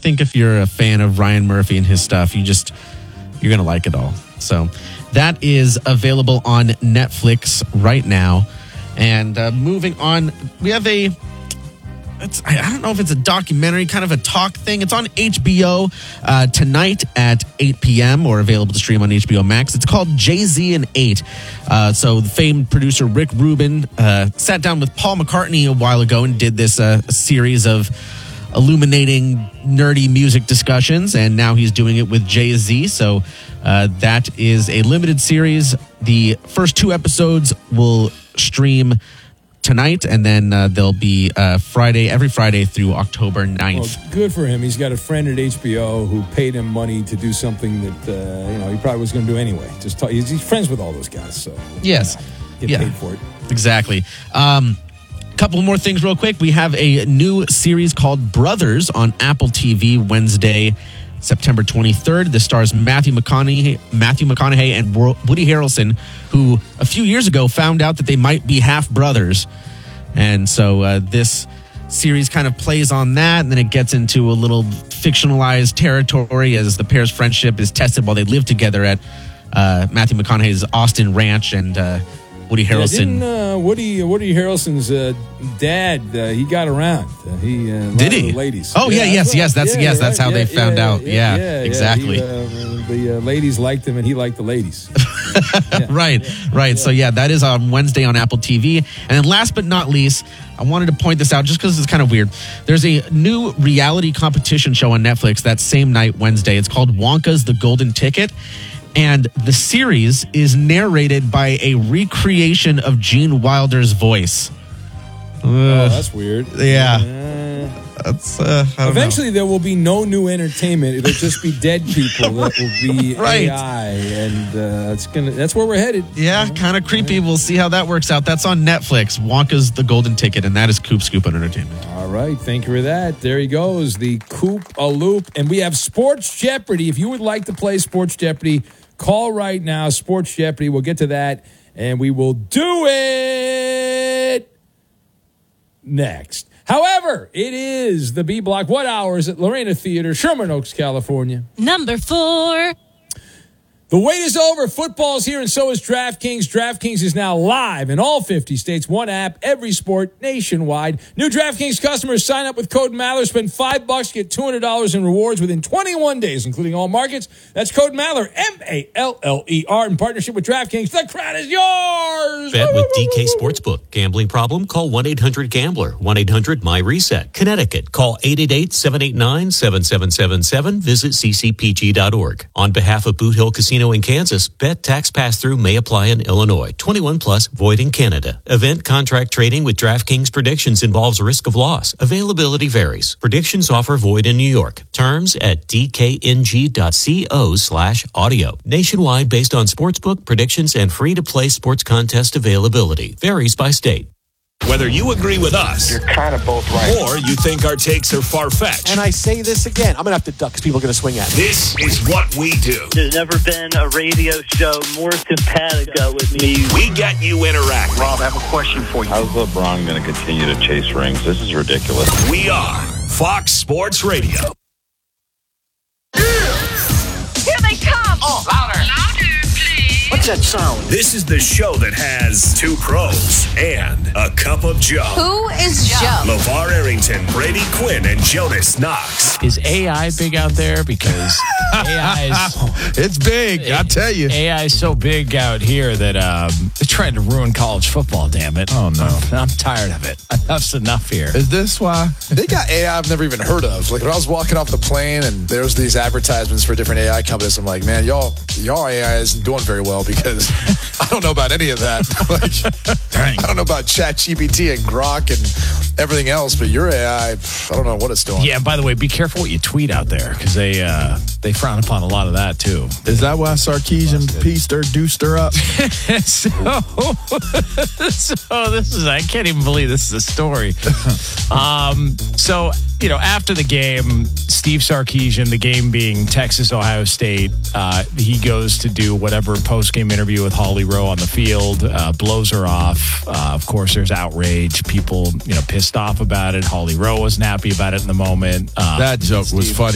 think if you're a fan of Ryan Murphy and his stuff, you're going to like it all. So that is available on Netflix right now. And moving on, we have I don't know if it's a documentary, kind of a talk thing. It's on HBO tonight at 8 p.m. or available to stream on HBO Max. It's called Jay-Z and 8. So the famed producer Rick Rubin sat down with Paul McCartney a while ago and did this series of illuminating nerdy music discussions, and now he's doing it with Jay-Z. So that is a limited series. The first 2 episodes will stream tonight, and then they'll be every Friday through October 9th. Well, good for him. He's got a friend at HBO who paid him money to do something that he probably was going to do anyway. He's friends with all those guys, so yes, get paid for it. Exactly. Couple more things real quick. We have a new series called Brothers on Apple TV Wednesday, September 23rd. This stars Matthew McConaughey and Woody Harrelson, who a few years ago found out that they might be half brothers. And so this series kind of plays on that, and then it gets into a little fictionalized territory as the pair's friendship is tested while they live together at Matthew McConaughey's Austin Ranch, and Woody Harrelson. Woody Harrelson's dad, he got around. Did he? The ladies. Oh, yes. That's how they found out. Yeah, exactly. The ladies liked him, and he liked the ladies. Right. So, that is on Wednesday on Apple TV. And then last but not least, I wanted to point this out just because it's kind of weird. There's a new reality competition show on Netflix that same night, Wednesday. It's called Wonka's The Golden Ticket. And the series is narrated by a recreation of Gene Wilder's voice. Oh, that's weird. Yeah. That's eventually there will be no new entertainment. It'll just be dead people that will be right. AI, and that's where we're headed. Yeah, kind of creepy. We'll see how that works out. That's on Netflix. Wonka's The Golden Ticket, and that is Coop Scoop on Entertainment. All right, thank you for that. There he goes, the Coop a Loop, and we have Sports Jeopardy. If you would like to play Sports Jeopardy, call right now. Sports Jeopardy. We'll get to that, and we will do it next. However, it is the B Block. What hour is it? Lorena Theater, Sherman Oaks, California. Number 4. The wait is over. Football's here, and so is DraftKings. DraftKings is now live in all 50 states. One app, every sport, nationwide. New DraftKings customers sign up with code Maller. Spend $5, get $200 in rewards within 21 days, including all markets. That's code Maller, M-A-L-L-E-R, in partnership with DraftKings. The crowd is yours. Bet with DK Sportsbook. Gambling problem? Call 1-800-GAMBLER. 1-800-MY-RESET. Connecticut. Call 888-789-7777. Visit ccpg.org. On behalf of Boot Hill Casino in Kansas, bet tax pass-through may apply in Illinois. 21 plus, void in Canada. Event contract trading with DraftKings predictions involves risk of loss. Availability varies. Predictions offer void in New York. Terms at dkng.co/audio. Nationwide based on sportsbook predictions and free-to-play sports contest availability. Varies by state. Whether you agree with us, you're kind of both right, or you think our takes are far-fetched. And I say this again, I'm going to have to duck because people are going to swing at me. This is what we do. There's never been a radio show more simpatico with me. We get you interacting. Rob, I have a question for you. How's LeBron going to continue to chase rings? This is ridiculous. We are Fox Sports Radio. Here they come! Oh, louder! Louder, please! What's that sound? This is the show that has 2 pros and a cup of Joe. Who is Joe? LeVar Arrington, Brady Quinn, and Jonas Knox. Is AI big out there? Because AI is... It's big, I tell you. AI is so big out here that they're trying to ruin college football, damn it. Oh, no. I'm tired of it. Enough's enough here. Is this why? They got AI I've never even heard of. Like, when I was walking off the plane and there's these advertisements for different AI companies, I'm like, man, y'all AI isn't doing very well because I don't know about any of that. Like, dang. I don't know about ChatGPT and Grok and everything else, but your AI, I don't know what it's doing. Yeah, by the way, be careful what you tweet out there because they frown upon a lot of that, too. Is that why Sarkeesian pieced her, deuced her up? So this is, I can't even believe this is a story. So, after the game, Steve Sarkisian, the game being Texas-Ohio State, he goes to do whatever post-game interview with Holly Rowe on the field, blows her off. Of course, there's outrage. People, pissed off about it. Holly Rowe wasn't happy about it in the moment. That joke was funny.